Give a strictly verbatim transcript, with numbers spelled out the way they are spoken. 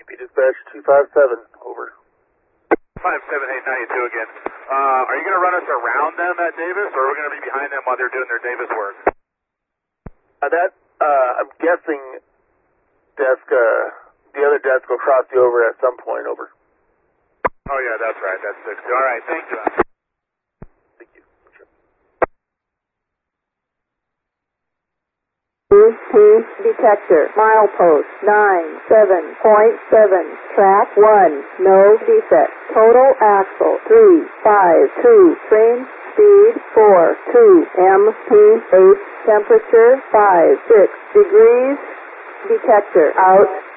P dispatch two five seven, over. five seven eight ninety-two again. Uh, are you going to run us around them at Davis, or are we going to be behind them while they're doing their Davis work? Uh, that, uh, I'm guessing desk, uh, the other desk will cross you over at some point, over. Oh yeah, that's right, that's sixty. All right, thank you. Thank you. Bluetooth detector, milepost nine seven point seven, track one, no defect, total axle three five two, train speed four two, M P H temperature five six degrees, detector out.